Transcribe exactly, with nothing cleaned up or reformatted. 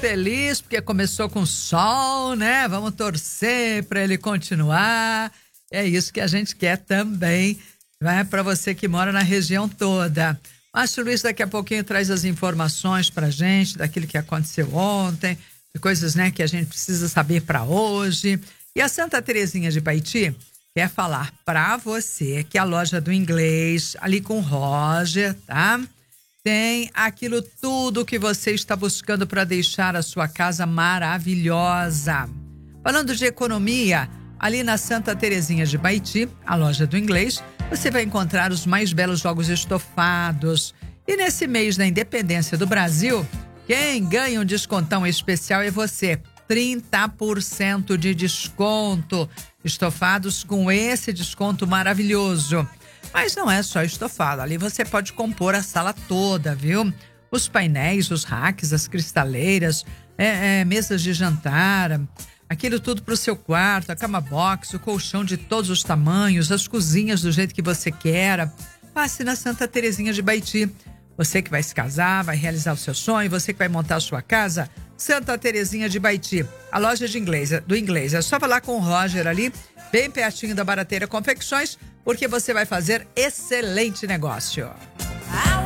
feliz porque começou com sol, né? Vamos torcer para ele continuar. É isso que a gente quer também, né? Para você que mora na região toda. Márcio Luiz daqui a pouquinho traz as informações pra gente daquilo que aconteceu ontem, de coisas, né, que a gente precisa saber para hoje. E a Santa Terezinha de Baiti quer falar para você que a loja do inglês, ali com o Roger, tá? Tem aquilo tudo que você está buscando para deixar a sua casa maravilhosa. Falando de economia, ali na Santa Terezinha de Baiti, a loja do inglês, você vai encontrar os mais belos jogos estofados. E nesse mês da independência do Brasil, quem ganha um descontão especial é você. trinta por cento de desconto. Estofados com esse desconto maravilhoso. Mas não é só estofado. Ali você pode compor a sala toda, viu? Os painéis, os racks, as cristaleiras, é, é, mesas de jantar, aquilo tudo para o seu quarto, a cama box, o colchão de todos os tamanhos, as cozinhas do jeito que você quer. Passe na Santa Terezinha de Baiti. Você que vai se casar, vai realizar o seu sonho, você que vai montar a sua casa, Santa Terezinha de Baiti, a loja de inglês, do inglês. É só falar com o Roger ali, bem pertinho da Barateira Confecções, porque você vai fazer excelente negócio.